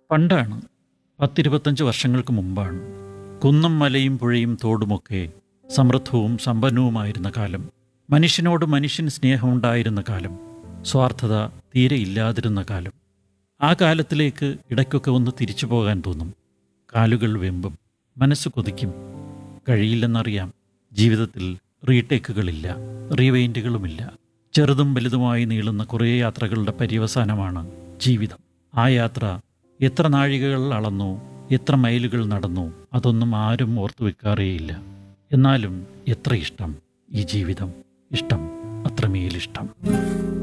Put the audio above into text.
പണ്ടാണ്, 10-25 വർഷങ്ങൾക്ക് മുമ്പാണ്. കുന്നും മലയും പുഴയും തോടുമൊക്കെ സമൃദ്ധവും സമ്പന്നവുമായിരുന്ന കാലം. മനുഷ്യനോട് മനുഷ്യന് സ്നേഹമുണ്ടായിരുന്ന കാലം. സ്വാർത്ഥത തീരെ ഇല്ലാതിരുന്ന കാലം. ആ കാലത്തിലേക്ക് ഇടയ്ക്കൊക്കെ ഒന്ന് തിരിച്ചു പോകാൻ തോന്നും. കാലുകൾ വെമ്പും, മനസ്സ് കൊതിക്കും. കഴിയില്ലെന്നറിയാം. ജീവിതത്തിൽ റീടേക്കുകളില്ല, റീവൈൻഡുകളുമില്ല. ചെറുതും വലുതുമായി നീളുന്ന കുറേ യാത്രകളുടെ പര്യവസാനമാണ് ജീവിതം. ആ യാത്ര എത്ര നാഴികകൾ അളന്നു, എത്ര മൈലുകൾ നടന്നു, അതൊന്നും ആരും ഓർത്തു വെക്കാറേയില്ല. എന്നാലും എത്ര ഇഷ്ടം ഈ ജീവിതം. ഇഷ്ടം, അത്രമേലിഷ്ടം.